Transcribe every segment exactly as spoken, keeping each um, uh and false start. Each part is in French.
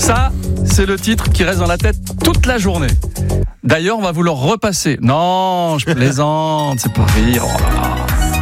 Ça, c'est le titre qui reste dans la tête toute la journée. D'ailleurs, on va vous le repasser. Non, je plaisante, c'est pour rire. Oh là là.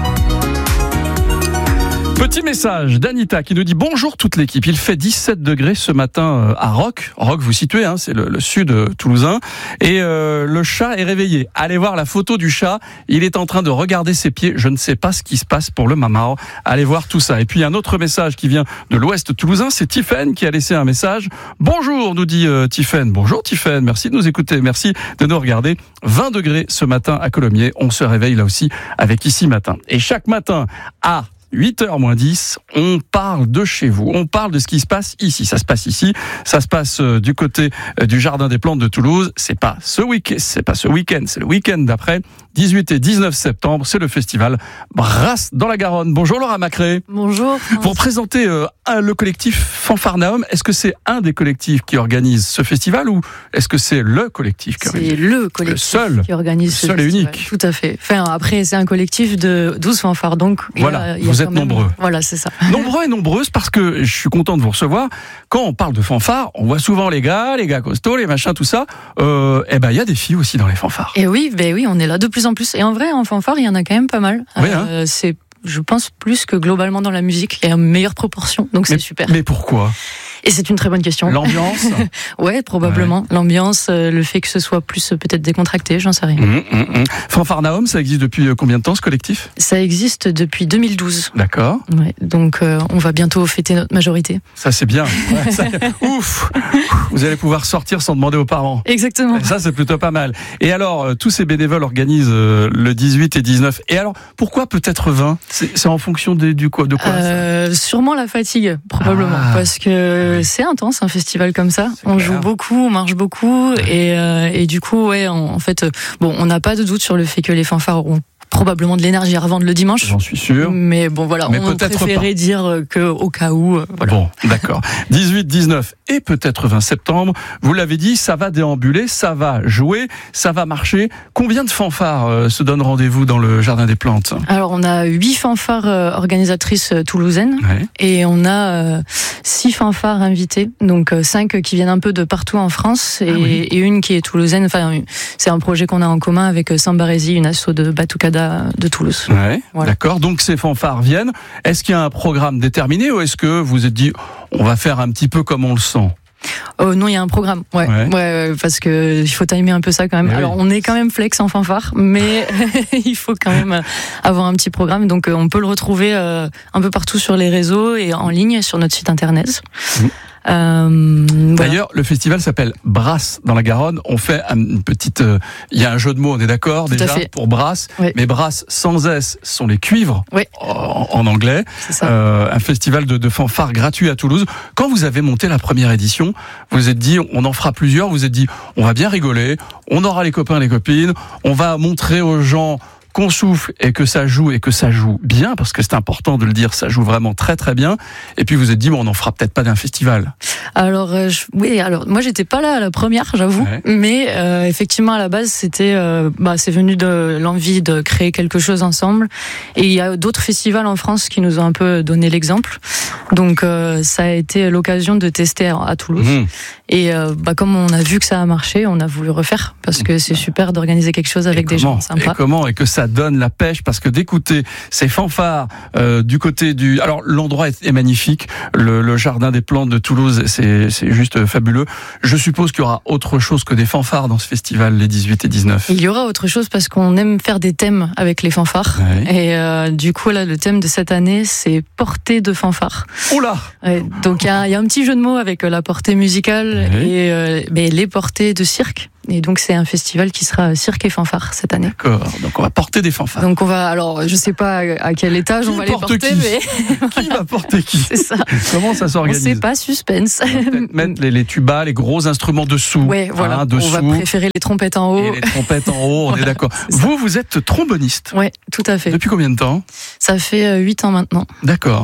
Petit message d'Anita qui nous dit bonjour toute l'équipe. Il fait dix-sept degrés ce matin à Roques. Roques, vous situez, hein, c'est le, le sud toulousain. Et euh, le chat est réveillé. Allez voir la photo du chat. Il est en train de regarder ses pieds. Je ne sais pas ce qui se passe pour le mamao. Allez voir tout ça. Et puis un autre message qui vient de l'ouest toulousain, c'est Tiffaine qui a laissé un message. Bonjour, nous dit euh, Tiffaine. Bonjour Tiffaine, merci de nous écouter, merci de nous regarder. vingt degrés ce matin à Colomiers. On se réveille là aussi avec Ici Matin. Et chaque matin à huit heures moins dix, on parle de chez vous, on parle de ce qui se passe ici. Ça se passe ici, ça se passe du côté du Jardin des Plantes de Toulouse. C'est pas ce week-end, c'est pas ce week-end, c'est le week-end d'après. dix-huit et dix-neuf septembre, c'est le festival Brasse dans la Garonne. Bonjour Laura Macré. Bonjour. Vous représentez euh, le collectif Fanfarnaum. Est-ce que c'est un des collectifs qui organise ce festival ou est-ce que c'est le collectif qui organise ? C'est le collectif le seul, qui organise ce seul festival. et unique. Tout à fait. Enfin, après, c'est un collectif de douze fanfares. Donc, voilà, il y a, il y a vous êtes même... nombreux. Voilà, c'est ça. Nombreux et nombreuses parce que je suis content de vous recevoir. Quand on parle de fanfare, on voit souvent les gars, les gars costauds, les machins, tout ça. Euh, et ben, il y a des filles aussi dans les fanfares. Et oui, ben oui, on est là de plus en plus. Et en vrai, en fanfare, il y en a quand même pas mal. Oui, euh, hein. C'est, je pense, plus que globalement dans la musique, il y a une meilleure proportion. Donc, c'est mais, super. Mais pourquoi ? Et c'est une très bonne question. L'ambiance ? Ouais, probablement. Ouais. L'ambiance, euh, le fait que ce soit plus euh, peut-être décontracté, j'en sais rien. Mmh, mmh, mmh. Fanfarnaum, ça existe depuis combien de temps, ce collectif ? Ça existe depuis deux mille douze. D'accord. Ouais, donc euh, on va bientôt fêter notre majorité. Ça, c'est bien. Ouais, ça, ouf ! Vous allez pouvoir sortir sans demander aux parents. Exactement. Ça, c'est plutôt pas mal. Et alors, euh, tous ces bénévoles organisent euh, le dix-huit et dix-neuf. Et alors, pourquoi peut-être vingt ? c'est, c'est en fonction des, du quoi, de quoi euh, Sûrement la fatigue, probablement. Ah. Parce que c'est intense un festival comme ça. C'est on clair. Joue beaucoup, on marche beaucoup et, euh, et du coup ouais en, en fait bon on n'a pas de doute sur le fait que les fanfares auront probablement de l'énergie à revendre le dimanche. J'en suis sûr. Mais bon, voilà, mais on préférait dire qu'au cas où. Voilà. Bon, d'accord. dix-huit, dix-neuf et peut-être vingt septembre. Vous l'avez dit, ça va déambuler, ça va jouer, ça va marcher. Combien de fanfares euh, se donnent rendez-vous dans le Jardin des Plantes ? Alors, on a huit fanfares euh, organisatrices euh, toulousaines. Ouais. Et on a euh, six fanfares invitées. Donc, euh, cinq qui viennent un peu de partout en France et, ah oui. et une qui est toulousaine. Enfin, c'est un projet qu'on a en commun avec euh, Sambaresi, une asso de Batucada de Toulouse. Ouais, voilà. D'accord. Donc ces fanfares viennent. Est-ce qu'il y a un programme déterminé ou est-ce que vous vous êtes dit on va faire un petit peu comme on le sent ? Oh non, il y a un programme. Ouais, ouais. ouais parce que il faut timer un peu ça quand même. Mais Alors oui. on est quand même flex en fanfare, mais il faut quand même avoir un petit programme. Donc on peut le retrouver euh, un peu partout sur les réseaux et en ligne sur notre site internet. Mmh. Euh, voilà. D'ailleurs, le festival s'appelle Brasse dans la Garonne. On fait une petite, il euh, y a un jeu de mots, on est d'accord Tout déjà pour Brasse, oui. mais Brasse sans S sont les cuivres oui. en, en anglais. C'est ça. Euh, un festival de, de fanfare gratuit à Toulouse. Quand vous avez monté la première édition, vous vous êtes dit, on en fera plusieurs. Vous vous êtes dit, on va bien rigoler, on aura les copains, les copines, on va montrer aux gens qu'on souffle et que ça joue et que ça joue bien, parce que c'est important de le dire, ça joue vraiment très très bien. Et puis vous êtes dit, bon, on n'en fera peut-être pas d'un festival. Alors euh, je, oui, alors moi j'étais pas là à la première, j'avoue, ouais. mais euh, effectivement à la base c'était, euh, bah c'est venu de l'envie de créer quelque chose ensemble. Et il y a d'autres festivals en France qui nous ont un peu donné l'exemple. Donc euh, ça a été l'occasion de tester à, à Toulouse. Mmh. Et euh, bah comme on a vu que ça a marché, on a voulu refaire parce que c'est super d'organiser quelque chose avec et des comment, gens sympas. Et comment et que ça donne la pêche, parce que d'écouter ces fanfares euh, du côté du... Alors l'endroit est, est magnifique, le, le Jardin des Plantes de Toulouse, c'est, c'est juste fabuleux. Je suppose qu'il y aura autre chose que des fanfares dans ce festival, les dix-huit et dix-neuf. Il y aura autre chose parce qu'on aime faire des thèmes avec les fanfares. Ouais. Et euh, du coup là, le thème de cette année, c'est portée de fanfares. Oh là ouais, donc il y a, y a un petit jeu de mots avec la portée musicale ouais. et euh, mais les portées de cirque. Et donc c'est un festival qui sera cirque et fanfare cette année. D'accord. Donc on va porter des fanfares. Donc on va, alors je sais pas à quel étage qui on va les porter, qui mais qui va porter qui ? C'est ça. Comment ça s'organise ? On sait pas, suspense. On va peut-être mettre les, les tubas, les gros instruments dessous. Ouais, voilà. Hein, dessous. On va préférer les trompettes en haut. Et les trompettes en haut, on voilà, est d'accord. Vous, vous êtes tromboniste. Ouais, tout à fait. Depuis combien de temps ? Ça fait huit ans maintenant. D'accord.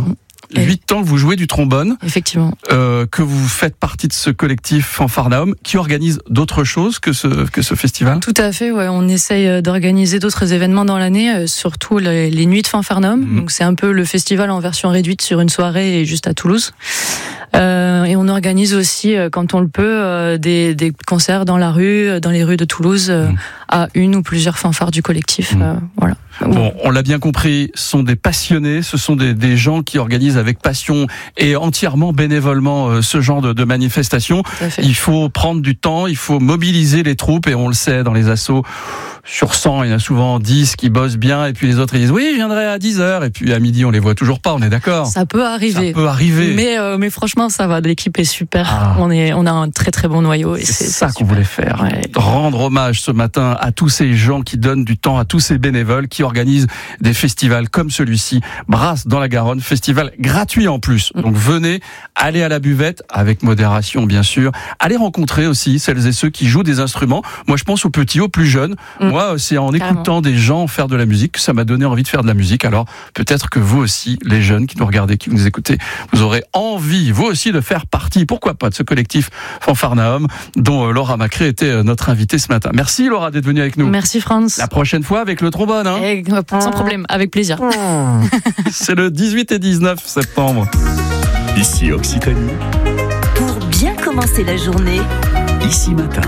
huit ans que vous jouez du trombone. Effectivement. Euh, que vous faites partie de ce collectif Fanfarnaum qui organise d'autres choses que ce, que ce festival. Tout à fait, ouais. On essaye d'organiser d'autres événements dans l'année, surtout les, les nuits de Fanfarnaum. Mmh. Donc c'est un peu le festival en version réduite sur une soirée juste à Toulouse. Euh, et on organise aussi, quand on le peut, euh, des, des concerts dans la rue, dans les rues de Toulouse, euh, mmh. à une ou plusieurs fanfares du collectif. Mmh. Euh, voilà. Bon, on l'a bien compris, ce sont des passionnés, ce sont des, des gens qui organisent avec passion et entièrement bénévolement euh, ce genre de, de manifestation. Il faut prendre du temps, il faut mobiliser les troupes et on le sait dans les assos. Sur cent, il y en a souvent dix qui bossent bien et puis les autres ils disent oui, je viendrai à dix heures et puis à midi on les voit toujours pas, on est d'accord. Ça peut arriver. Ça peut arriver. Mais euh, mais franchement ça va, l'équipe est super. Ah. On est on a un très très bon noyau et c'est, c'est ça c'est qu'on voulait faire. Ouais. Rendre hommage ce matin à tous ces gens qui donnent du temps, à tous ces bénévoles qui organisent des festivals comme celui-ci, Brasse dans la Garonne, festival gratuit en plus. Donc venez, allez à la buvette avec modération bien sûr. Allez rencontrer aussi celles et ceux qui jouent des instruments. Moi je pense aux petits, aux plus jeunes. Mm. Moi c'est en écoutant Carrément. Des gens faire de la musique que ça m'a donné envie de faire de la musique. Alors peut-être que vous aussi, les jeunes qui nous regardez, qui nous écoutez, vous aurez envie vous aussi de faire partie, pourquoi pas, de ce collectif Fanfarnaum dont Laura Macré était notre invitée ce matin. Merci Laura d'être venue avec nous. Merci Franz. La prochaine fois avec le trombone. Hein. Et, sans problème, avec plaisir. C'est le dix-huit et dix-neuf septembre. Ici Occitanie. Pour bien commencer la journée. Ici Matin.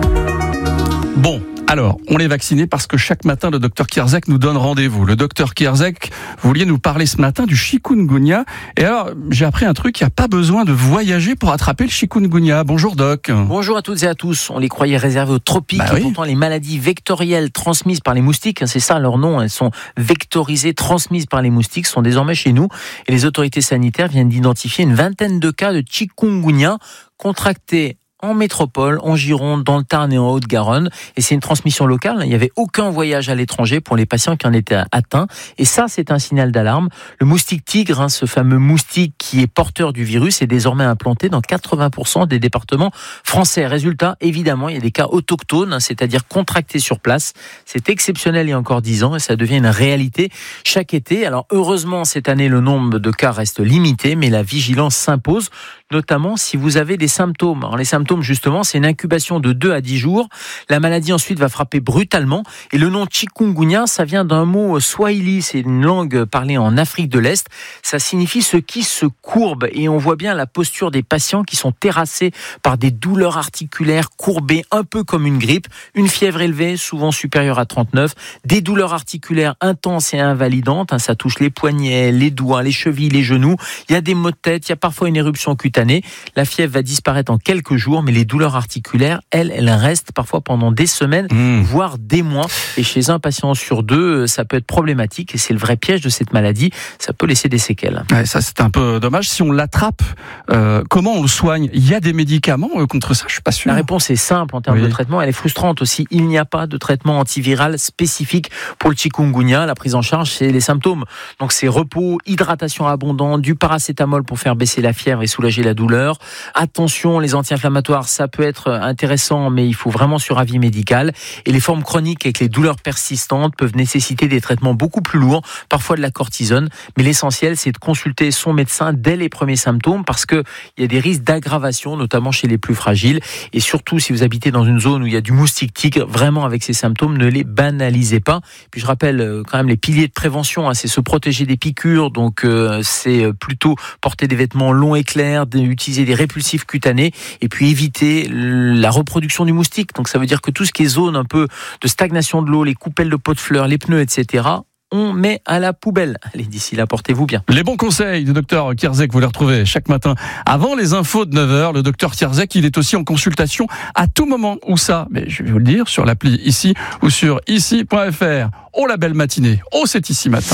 Bon. Alors, on est vaccinés parce que chaque matin, le docteur Kierzek nous donne rendez-vous. Le docteur Kierzek, vous vouliez nous parler ce matin du chikungunya. Et alors, j'ai appris un truc, il n'y a pas besoin de voyager pour attraper le chikungunya. Bonjour doc. Bonjour à toutes et à tous. On les croyait réservés aux tropiques. Bah oui. Et pourtant, les maladies vectorielles transmises par les moustiques, c'est ça leur nom, elles sont vectorisées, transmises par les moustiques, sont désormais chez nous. Et les autorités sanitaires viennent d'identifier une vingtaine de cas de chikungunya contractés en métropole, en Gironde, dans le Tarn et en Haute-Garonne. Et c'est une transmission locale. Il n'y avait aucun voyage à l'étranger pour les patients qui en étaient atteints. Et ça, c'est un signal d'alarme. Le moustique tigre, hein, ce fameux moustique qui est porteur du virus, est désormais implanté dans quatre-vingts pour cent des départements français. Résultat, évidemment, il y a des cas autochtones, hein, c'est-à-dire contractés sur place. C'est exceptionnel il y a encore dix ans et ça devient une réalité chaque été. Alors, heureusement, cette année, le nombre de cas reste limité, mais la vigilance s'impose, notamment si vous avez des symptômes. Alors, les symptômes, justement, c'est une incubation de deux à dix jours. La maladie ensuite va frapper brutalement. Et le nom chikungunya, ça vient d'un mot swahili. C'est une langue parlée en Afrique de l'Est. Ça signifie ce qui se courbe. Et on voit bien la posture des patients qui sont terrassés par des douleurs articulaires courbées, un peu comme une grippe. Une fièvre élevée, souvent supérieure à trente-neuf. Des douleurs articulaires intenses et invalidantes. Ça touche les poignets, les doigts, les chevilles, les genoux. Il y a des maux de tête. Il y a parfois une éruption cutanée. La fièvre va disparaître en quelques jours. Mais les douleurs articulaires, elles, elles restent parfois pendant des semaines, mmh. voire des mois. Et chez un patient sur deux, ça peut être problématique. Et c'est le vrai piège de cette maladie. Ça peut laisser des séquelles. Ouais, ça, c'est un peu dommage. Si on l'attrape, euh, comment on le soigne ? Il y a des médicaments contre ça ? Je suis pas sûr. La réponse est simple en termes oui. de traitement. Elle est frustrante aussi. Il n'y a pas de traitement antiviral spécifique pour le chikungunya. La prise en charge, c'est les symptômes. Donc, c'est repos, hydratation abondante, du paracétamol pour faire baisser la fièvre et soulager la douleur. Attention, les anti-inflammatoires, ça peut être intéressant, mais il faut vraiment sur avis médical. Et les formes chroniques avec les douleurs persistantes peuvent nécessiter des traitements beaucoup plus lourds, parfois de la cortisone. Mais l'essentiel, c'est de consulter son médecin dès les premiers symptômes parce qu'il y a des risques d'aggravation, notamment chez les plus fragiles. Et surtout, si vous habitez dans une zone où il y a du moustique tigre, vraiment avec ces symptômes, ne les banalisez pas. Puis je rappelle quand même les piliers de prévention, hein, c'est se protéger des piqûres, donc euh, c'est plutôt porter des vêtements longs et clairs, utiliser des répulsifs cutanés, et puis éviter la reproduction du moustique. Donc ça veut dire que tout ce qui est zone un peu de stagnation de l'eau, les coupelles de pots de fleurs, les pneus, et cetera, on met à la poubelle. Allez, d'ici là, portez-vous bien. Les bons conseils du docteur Kierzek, vous les retrouvez chaque matin avant les infos de neuf heures. Le docteur Kierzek, il est aussi en consultation à tout moment. Où ça ? Mais je vais vous le dire, sur l'appli ici ou sur ici point f r. Oh la belle matinée. Oh, c'est ici matin.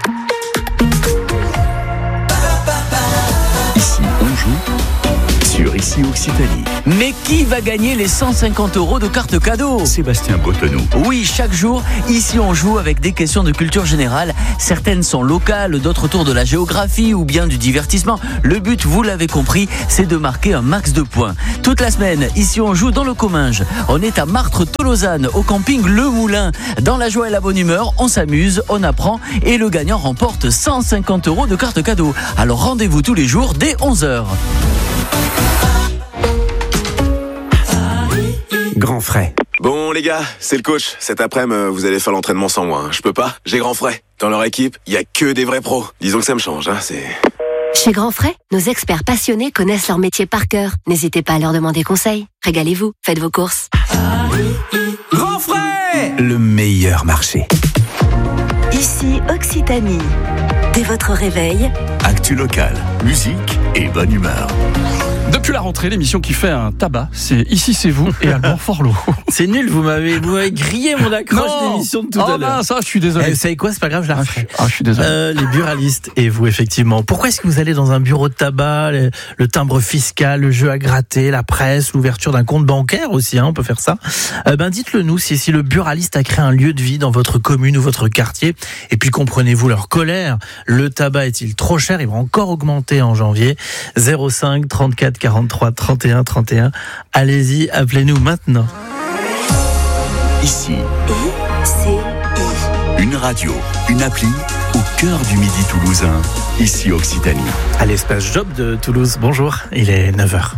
Ici, on joue sur ici Occitanie. Mais qui va gagner les cent cinquante euros de carte cadeau ? Sébastien Bretonneau. Oui, chaque jour, ici on joue avec des questions de culture générale. Certaines sont locales, d'autres autour de la géographie ou bien du divertissement. Le but, vous l'avez compris, c'est de marquer un max de points. Toute la semaine, ici on joue dans le Comminges. On est à Martres-Tolosane, au camping Le Moulin. Dans la joie et la bonne humeur, on s'amuse, on apprend et le gagnant remporte cent cinquante euros de carte cadeau. Alors rendez-vous tous les jours dès onze heures. Grand frais. Bon les gars, c'est le coach. Cet après-midi, vous allez faire l'entraînement sans moi. Hein. Je peux pas, j'ai Grand Frais. Dans leur équipe, il y a que des vrais pros. Disons que ça me change, hein, c'est... Chez Grand Frais, nos experts passionnés connaissent leur métier par cœur. N'hésitez pas à leur demander conseil. Régalez-vous, faites vos courses. Grand frais, le meilleur marché. Ici Occitanie. Dès votre réveil, Actu locale, musique et bonne humeur. Depuis la rentrée, l'émission qui fait un tabac, c'est Ici c'est vous et Alban Forlot. C'est nul, vous m'avez, vous m'avez grillé mon accroche d'émission de tout oh à l'heure. Non, ça, je suis désolé. Eh, vous savez quoi, c'est pas grave, je la referai. Ah, je suis désolé. Euh, les buralistes et vous, effectivement. Pourquoi est-ce que vous allez dans un bureau de tabac, le, le timbre fiscal, le jeu à gratter, la presse, l'ouverture d'un compte bancaire aussi, hein, on peut faire ça. Euh, ben, dites-le nous si, si le buraliste a créé un lieu de vie dans votre commune ou votre quartier. Et puis comprenez-vous leur colère. Le tabac est-il trop cher? Il va encore augmenter en janvier. zéro cinq trente-quatre quarante-trois trente et un trente et un. Allez-y, appelez-nous maintenant. Ici, I-C-I. une radio, une appli au cœur du midi toulousain. Ici Occitanie. À l'espace Job de Toulouse. Bonjour, il est neuf heures.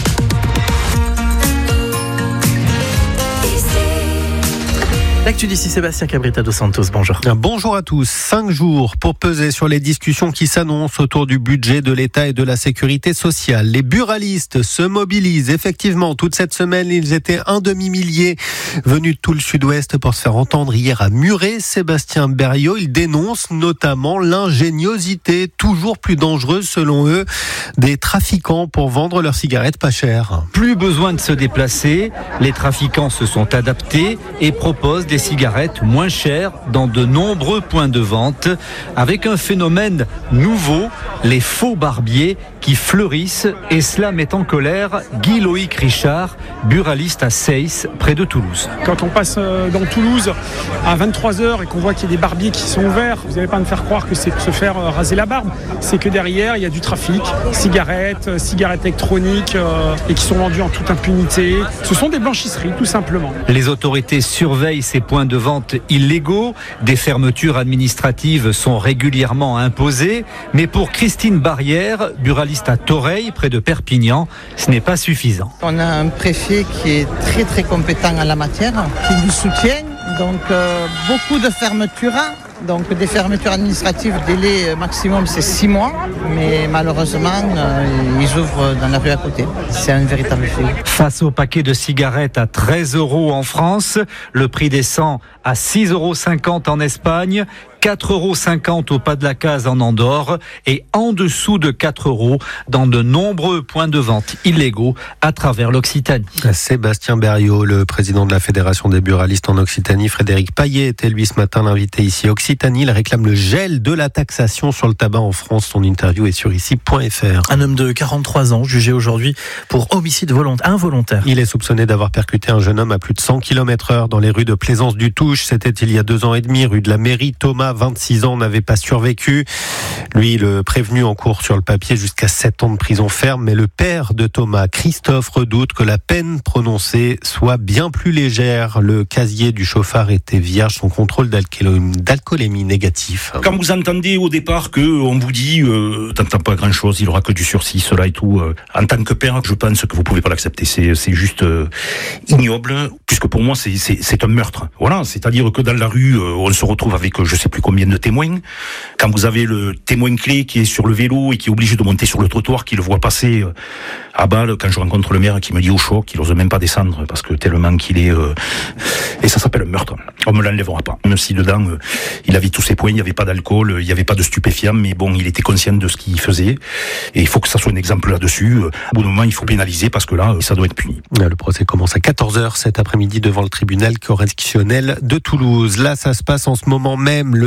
L'actu d'ici, Sébastien Cabrita dos Santos, bonjour. Bonjour à tous. Cinq jours pour peser sur les discussions qui s'annoncent autour du budget de l'État et de la sécurité sociale. Les buralistes se mobilisent. Effectivement, toute cette semaine, ils étaient un demi-millier venus de tout le sud-ouest pour se faire entendre hier à Muret. Sébastien Berriot, il dénonce notamment l'ingéniosité toujours plus dangereuse, selon eux, des trafiquants pour vendre leurs cigarettes pas chères. Plus besoin de se déplacer. Les trafiquants se sont adaptés et proposent des cigarettes moins chères dans de nombreux points de vente, avec un phénomène nouveau, les faux barbiers qui fleurissent, et cela met en colère Guy-Loïc Richard, buraliste à Seyss, près de Toulouse. Quand on passe dans Toulouse à vingt-trois heures et qu'on voit qu'il y a des barbiers qui sont ouverts, vous n'allez pas me faire croire que c'est pour se faire raser la barbe. C'est que derrière, il y a du trafic, cigarettes, cigarettes électroniques, euh, et qui sont vendues en toute impunité. Ce sont des blanchisseries, tout simplement. Les autorités surveillent ces points de vente illégaux. Des fermetures administratives sont régulièrement imposées. Mais pour Christine Barrière, buraliste à Toreil, près de Perpignan, ce n'est pas suffisant. On a un préfet qui est très très compétent en la matière, qui nous soutient. Donc euh, beaucoup de fermetures. Donc des fermetures administratives, délai maximum c'est six mois, mais malheureusement euh, ils ouvrent dans la rue à côté. C'est un véritable fait. Face au paquet de cigarettes à treize euros en France, le prix descend à six euros cinquante en Espagne, quatre euros cinquante au pas de la case en Andorre et en dessous de quatre euros dans de nombreux points de vente illégaux à travers l'Occitanie. Sébastien Berriot, le président de la Fédération des buralistes en Occitanie, Frédéric Paillet était lui ce matin l'invité ici Occitanie. Il réclame le gel de la taxation sur le tabac en France. Son interview est sur ici point f r. Un homme de quarante-trois ans jugé aujourd'hui pour homicide volontaire, involontaire. Il est soupçonné d'avoir percuté un jeune homme à plus de cent kilomètres heure dans les rues de Plaisance-du-Touche. C'était il y a deux ans et demi, rue de la Mairie. Thomas, vingt-six ans, n'avait pas survécu. Lui, le prévenu en cours sur le papier jusqu'à sept ans de prison ferme. Mais le père de Thomas, Christophe, redoute que la peine prononcée soit bien plus légère. Le casier du chauffard était vierge, son contrôle d'alcoolémie négatif. Quand vous entendez au départ qu'on vous dit euh, t'entends pas grand chose, il aura que du sursis, cela et tout, euh, en tant que père, je pense que vous pouvez pas l'accepter. C'est, c'est juste euh, ignoble, puisque pour moi c'est, c'est, c'est un meurtre. Voilà, c'est-à-dire que dans la rue, euh, on se retrouve avec euh, je sais plus combien de témoins. Quand vous avez le témoin clé qui est sur le vélo et qui est obligé de monter sur le trottoir, qui le voit passer euh, à balle, quand je rencontre le maire qui me dit au choc, qu'il n'ose même pas descendre parce que tellement qu'il est... Euh, et ça s'appelle un meurtre. On me l'enlèvera pas. Même si dedans, euh, il avait tous ses points, il n'y avait pas d'alcool, il n'y avait pas de stupéfiants, mais bon, il était conscient de ce qu'il faisait. Et il faut que ça soit un exemple là-dessus. Au bout d'un moment, il faut pénaliser parce que là, ça doit être puni. Le procès commence à quatorze heures cet après-midi devant le tribunal correctionnel de Toulouse. Là, ça se passe en ce moment même. Le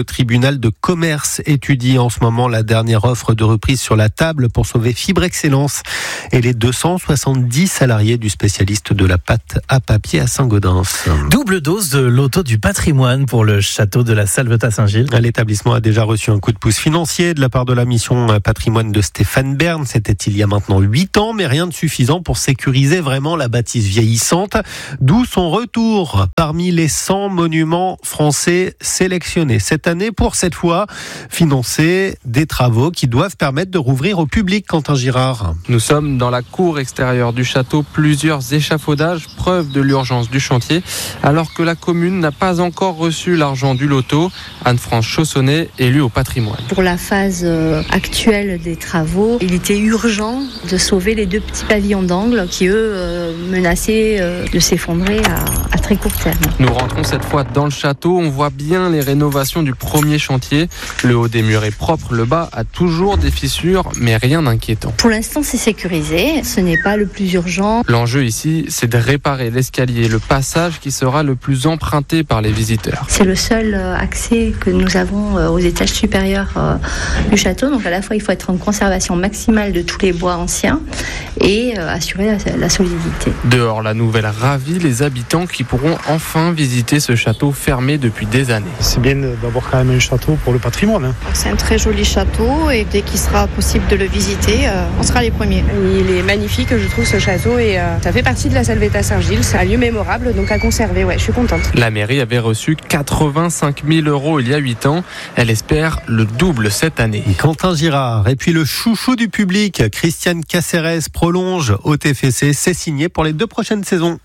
Le tribunal de commerce étudie en ce moment la dernière offre de reprise sur la table pour sauver Fibre Excellence et les deux cent soixante-dix salariés du spécialiste de la pâte à papier à Saint-Gaudens. Double dose de loto du patrimoine pour le château de la Salvetat-Saint-Gilles. L'établissement a déjà reçu un coup de pouce financier de la part de la mission patrimoine de Stéphane Bern. C'était il y a maintenant huit ans, mais rien de suffisant pour sécuriser vraiment la bâtisse vieillissante. D'où son retour parmi les cent monuments français sélectionnés cette année pour cette fois financer des travaux qui doivent permettre de rouvrir au public. Quentin Girard. Nous sommes dans la cour extérieure du château, plusieurs échafaudages, preuve de l'urgence du chantier, alors que la commune n'a pas encore reçu l'argent du loto. Anne-France Chaussonnet, élue au patrimoine. Pour la phase actuelle des travaux, il était urgent de sauver les deux petits pavillons d'angle qui, eux, menaçaient de s'effondrer à, à très court terme. Nous rentrons cette fois dans le château. On voit bien les rénovations du premier chantier. Le haut des murs est propre, le bas a toujours des fissures, mais rien d'inquiétant. Pour l'instant, c'est sécurisé. Ce n'est pas le plus urgent. L'enjeu ici, c'est de réparer l'escalier, le passage qui sera le plus emprunté par les visiteurs. C'est le seul accès que nous avons aux étages supérieurs du château. Donc à la fois, il faut être en conservation maximale de tous les bois anciens et assurer la, la solidité. Dehors, la nouvelle ravit les habitants qui pourront enfin visiter ce château fermé depuis des années. C'est bien d'avoir quand même un château pour le patrimoine. Hein. C'est un très joli château et dès qu'il sera possible de le visiter, euh, on sera les premiers. Il est magnifique, je trouve, ce château et euh, ça fait partie de la Salvetat-Saint-Gilles. C'est un lieu mémorable, donc à conserver. Ouais, je suis contente. La mairie avait reçu quatre-vingt-cinq mille euros il y a huit ans. Elle espère le double cette année. Quentin Girard. Et puis le chouchou du public, Christiane Cacérès prolonge au T F C. C'est signé pour les deux prochaines saisons.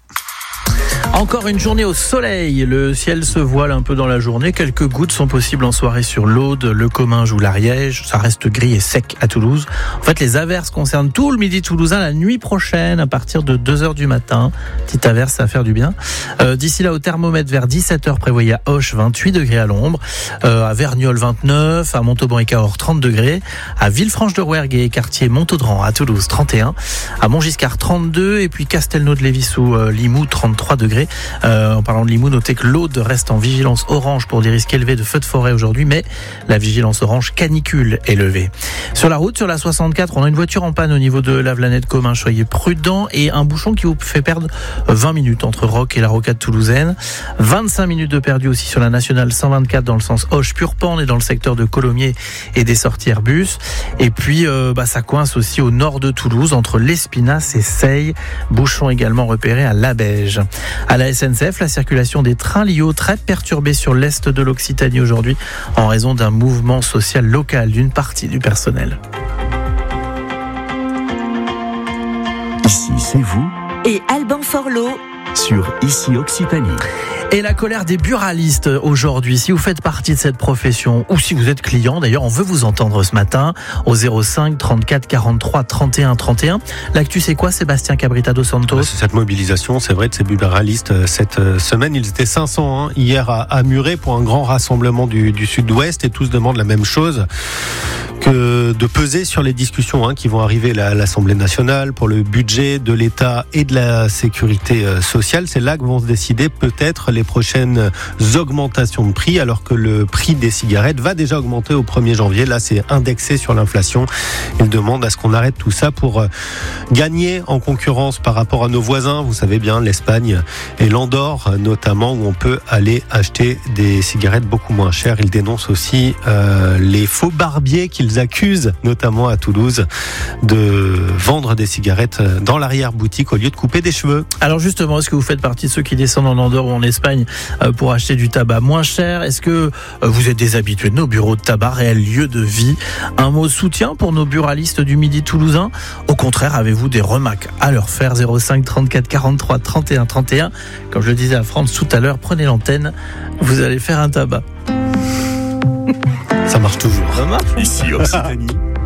Encore une journée au soleil. Le ciel se voile un peu dans la journée. Quelques gouttes sont possibles en soirée sur l'Aude, le Comminges ou l'Ariège. Ça reste gris et sec à Toulouse. En fait, les averses concernent tout le midi toulousain la nuit prochaine à partir de deux heures du matin. Petite averse, ça va faire du bien. Euh, d'ici là, au thermomètre vers dix-sept heures, prévoyez à Auch vingt-huit degrés à l'ombre, euh, à Verniolle vingt-neuf, à Montauban et Cahors trente degrés, à Villefranche-de-Rouergue et quartier Montaudran à Toulouse trente et un, à Montgiscard trente-deux et puis Castelnau-de-Lévis ou euh, Limoux trente-trois degrés. Euh, en parlant de Limoux, notez que l'Aude reste en vigilance orange pour des risques élevés de feux de forêt aujourd'hui, mais la vigilance orange canicule est levée. Sur la route, sur la soixante-quatre, on a une voiture en panne au niveau de la Vlanette Commun, soyez prudents, et un bouchon qui vous fait perdre vingt minutes entre Roc et la rocade toulousaine. vingt-cinq minutes de perdu aussi sur la nationale cent vingt-quatre dans le sens Auch-Purpan et dans le secteur de Colomiers et des sorties Airbus. Et puis euh, bah, ça coince aussi au nord de Toulouse entre l'Espinasse et Seille. Bouchon également repéré à Labège. À la S N C F, la circulation des trains Lio très perturbée sur l'est de l'Occitanie aujourd'hui en raison d'un mouvement social local d'une partie du personnel. Ici, c'est vous. Et Alban Forlot Sur Ici Occitanie. Et la colère des buralistes aujourd'hui. Si vous faites partie de cette profession ou si vous êtes client, d'ailleurs, on veut vous entendre ce matin au zéro cinq trente-quatre quarante-trois trente et un trente et un. L'actu, c'est quoi, Sébastien Cabrita dos Santos? C'est cette mobilisation, c'est vrai, de ces buralistes cette semaine. Ils étaient cinq cents hein, hier à, à Muret pour un grand rassemblement du, du sud-ouest et tous demandent la même chose, que de peser sur les discussions hein, qui vont arriver à l'Assemblée nationale pour le budget de l'État et de la sécurité sociale. C'est là que vont se décider peut-être les prochaines augmentations de prix, alors que le prix des cigarettes va déjà augmenter au premier janvier. Là, c'est indexé sur l'inflation. Ils demandent à ce qu'on arrête tout ça pour gagner en concurrence par rapport à nos voisins. Vous savez bien, l'Espagne et l'Andorre notamment, où on peut aller acheter des cigarettes beaucoup moins chères. Ils dénoncent aussi euh, les faux barbiers qu'ils accusent, notamment à Toulouse, de vendre des cigarettes dans l'arrière-boutique au lieu de couper des cheveux. Alors justement, est-ce que vous faites partie de ceux qui descendent en Andorre ou en Espagne pour acheter du tabac moins cher? Est-ce que vous êtes des habitués de nos bureaux de tabac, réel lieu de vie? Un mot de soutien pour nos buralistes du Midi toulousain? Au contraire, avez-vous des remarques à leur faire? Zéro cinq trente-quatre quarante-trois trente et un trente et un. Comme je le disais à France tout à l'heure, prenez l'antenne, vous allez faire un tabac. Ça marche toujours. Ça marche. Ici Occitanie.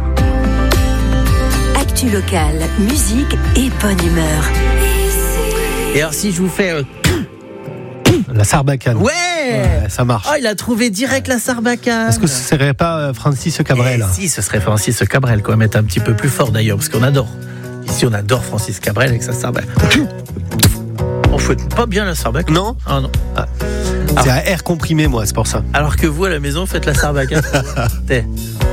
Actu locale, musique et bonne humeur. Et alors si je vous fais... Euh... La sarbacane. Ouais, ouais, ça marche. Oh, il a trouvé direct la sarbacane. Est-ce que ce serait pas Francis Cabrel? Eh, Si, ce serait Francis Cabrel, quoi. Mettre un petit peu plus fort d'ailleurs, parce qu'on adore. Ici, on adore Francis Cabrel avec sa sarbacane. je fouette pas bien la sarbacane. Non Ah non. Ah. C'est à air comprimé, moi, c'est pour ça. Alors que vous, à la maison, faites la sarbacane.